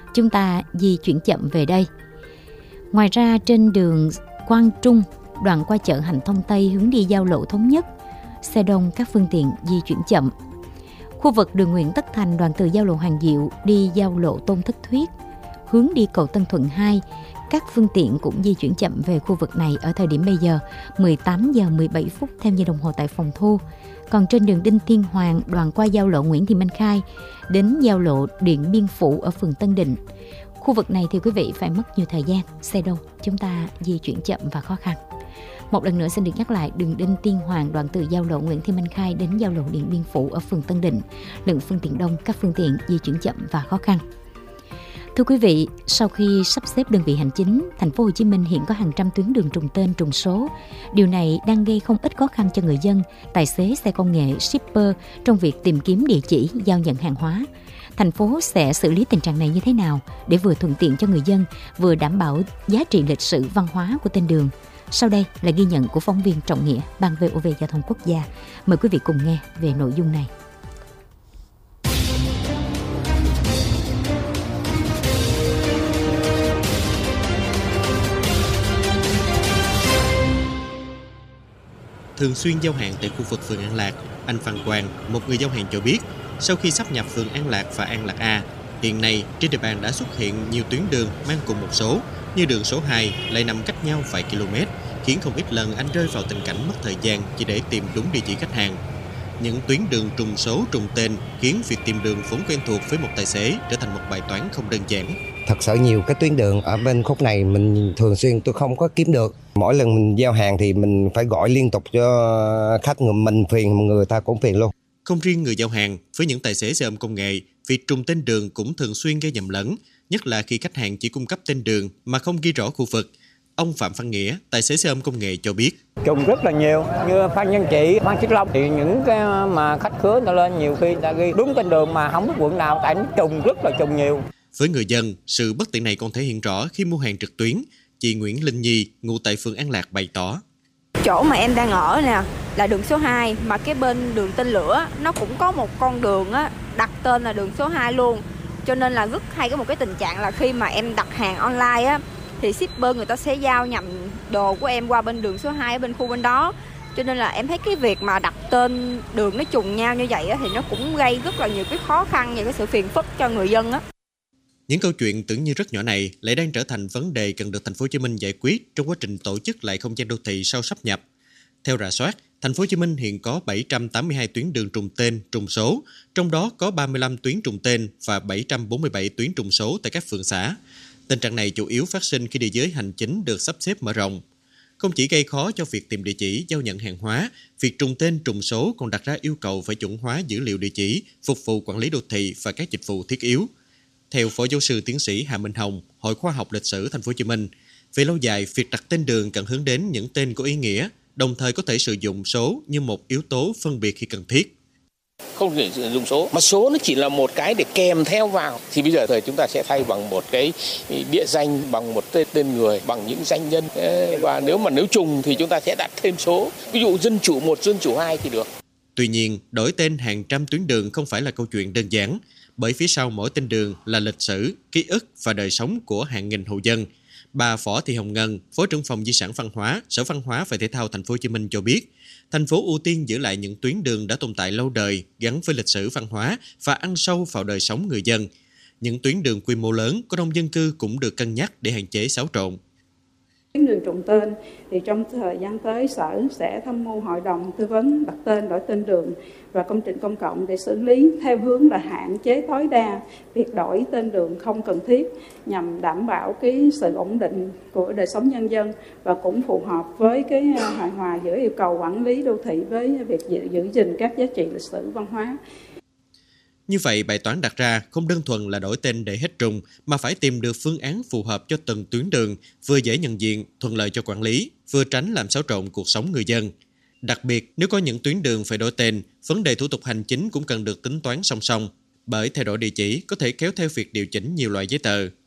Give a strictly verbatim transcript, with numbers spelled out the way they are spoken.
chúng ta di chuyển chậm về đây. Ngoài ra, trên đường Quang Trung, đoạn qua chợ Hành Thông Tây hướng đi giao lộ Thống Nhất, xe đông các phương tiện di chuyển chậm. Khu vực đường Nguyễn Tất Thành, đoạn từ giao lộ Hoàng Diệu đi giao lộ Tôn Thất Thuyết, hướng đi cầu Tân Thuận hai, các phương tiện cũng di chuyển chậm về khu vực này ở thời điểm bây giờ mười tám giờ mười bảy phút theo giờ đồng hồ tại phòng thu. Còn trên đường Đinh Tiên Hoàng, đoạn qua giao lộ Nguyễn Thị Minh Khai đến giao lộ Điện Biên Phủ ở phường Tân Định, khu vực này thì quý vị phải mất nhiều thời gian, xe đông, chúng ta di chuyển chậm và khó khăn. Một lần nữa xin được nhắc lại, đường Đinh Tiên Hoàng đoạn từ giao lộ Nguyễn Thị Minh Khai đến giao lộ Điện Biên Phủ ở phường Tân Định, lượng phương tiện đông, các phương tiện di chuyển chậm và khó khăn. Thưa quý vị, sau khi sắp xếp đơn vị hành chính, thành phố Hồ Chí Minh hiện có hàng trăm tuyến đường trùng tên, trùng số. Điều này đang gây không ít khó khăn cho người dân, tài xế xe công nghệ, shipper trong việc tìm kiếm địa chỉ giao nhận hàng hóa. Thành phố sẽ xử lý tình trạng này như thế nào để vừa thuận tiện cho người dân, vừa đảm bảo giá trị lịch sử văn hóa của tên đường? Sau đây là ghi nhận của phóng viên Trọng Nghĩa, Ban vê o vê Giao thông Quốc gia. Mời quý vị cùng nghe về nội dung này. Thường xuyên giao hàng tại khu vực phường An Lạc, anh Phan Quang, một người giao hàng cho biết, sau khi sáp nhập phường An Lạc và An Lạc A, hiện nay trên địa bàn đã xuất hiện nhiều tuyến đường mang cùng một số, như đường số hai lại nằm cách nhau vài km, khiến không ít lần anh rơi vào tình cảnh mất thời gian chỉ để tìm đúng địa chỉ khách hàng. Những tuyến đường trùng số, trùng tên khiến việc tìm đường vốn quen thuộc với một tài xế trở thành một bài toán không đơn giản. Thật sự nhiều cái tuyến đường ở bên khúc này mình thường xuyên tôi không có kiếm được. Mỗi lần mình giao hàng thì mình phải gọi liên tục cho khách, người mình phiền, người ta cũng phiền luôn. Không riêng người giao hàng, với những tài xế xe ôm công nghệ, việc trùng tên đường cũng thường xuyên gây nhầm lẫn, nhất là khi khách hàng chỉ cung cấp tên đường mà không ghi rõ khu vực. Ông Phạm Văn Nghĩa, tài xế xe ôm công nghệ cho biết. Trùng rất là nhiều, như Phan Nhân Trị, Phan Xích Long thì những cái mà khách khứa ta lên nhiều khi ta ghi đúng tên đường mà không biết quận nào, tại nó trùng rất là trùng nhiều. Với người dân, sự bất tiện này còn thể hiện rõ khi mua hàng trực tuyến. Chị Nguyễn Linh Nhi, ngụ tại phường An Lạc bày tỏ. Chỗ mà em đang ở nè là đường số hai, mà cái bên đường Tên Lửa nó cũng có một con đường á, đặt tên là đường số hai luôn. Cho nên là rất hay có một cái tình trạng là khi mà em đặt hàng online á, thì shipper người ta sẽ giao nhầm đồ của em qua bên đường số hai ở bên khu bên đó. Cho nên là em thấy cái việc mà đặt tên đường nó trùng nhau như vậy á, thì nó cũng gây rất là nhiều cái khó khăn, nhiều cái sự phiền phức cho người dân á. Những câu chuyện tưởng như rất nhỏ này lại đang trở thành vấn đề cần được thành phố Hồ Chí Minh giải quyết trong quá trình tổ chức lại không gian đô thị sau sáp nhập. Theo rà soát, thành phố Hồ Chí Minh hiện có bảy trăm tám mươi hai tuyến đường trùng tên, trùng số, trong đó có ba mươi lăm tuyến trùng tên và bảy trăm bốn mươi bảy tuyến trùng số tại các phường xã. Tình trạng này chủ yếu phát sinh khi địa giới hành chính được sắp xếp mở rộng. Không chỉ gây khó cho việc tìm địa chỉ giao nhận hàng hóa, việc trùng tên trùng số còn đặt ra yêu cầu phải chuẩn hóa dữ liệu địa chỉ, phục vụ quản lý đô thị và các dịch vụ thiết yếu. Theo Phó Giáo sư Tiến sĩ Hà Minh Hồng, Hội Khoa học Lịch sử Thành phố Hồ Chí Minh, về lâu dài, việc đặt tên đường cần hướng đến những tên có ý nghĩa, đồng thời có thể sử dụng số như một yếu tố phân biệt khi cần thiết. Không thể sử dụng số, mà số nó chỉ là một cái để kèm theo vào. Thì bây giờ thời chúng ta sẽ thay bằng một cái địa danh, bằng một tên, tên người, bằng những danh nhân. Và nếu mà nếu trùng thì chúng ta sẽ đặt thêm số. Ví dụ dân chủ một, dân chủ hai thì được. Tuy nhiên, đổi tên hàng trăm tuyến đường không phải là câu chuyện đơn giản, bởi phía sau mỗi tên đường là lịch sử, ký ức và đời sống của hàng nghìn hộ dân. Bà Võ Thị Hồng Ngân, Phó trưởng phòng Di sản Văn hóa, Sở Văn hóa và Thể thao Thành phố Hồ Chí Minh cho biết, thành phố ưu tiên giữ lại những tuyến đường đã tồn tại lâu đời, gắn với lịch sử văn hóa và ăn sâu vào đời sống người dân. Những tuyến đường quy mô lớn có đông dân cư cũng được cân nhắc để hạn chế xáo trộn. Tuyến đường trùng tên thì trong thời gian tới Sở sẽ tham mưu Hội đồng tư vấn đặt tên, đổi tên đường và công trình công cộng để xử lý theo hướng là hạn chế tối đa việc đổi tên đường không cần thiết, nhằm đảm bảo cái sự ổn định của đời sống nhân dân và cũng phù hợp với cái hài hòa giữa yêu cầu quản lý đô thị với việc giữ, giữ gìn các giá trị lịch sử văn hóa. Như vậy, bài toán đặt ra không đơn thuần là đổi tên để hết trùng, mà phải tìm được phương án phù hợp cho từng tuyến đường, vừa dễ nhận diện, thuận lợi cho quản lý, vừa tránh làm xáo trộn cuộc sống người dân. Đặc biệt, nếu có những tuyến đường phải đổi tên, vấn đề thủ tục hành chính cũng cần được tính toán song song, bởi thay đổi địa chỉ có thể kéo theo việc điều chỉnh nhiều loại giấy tờ,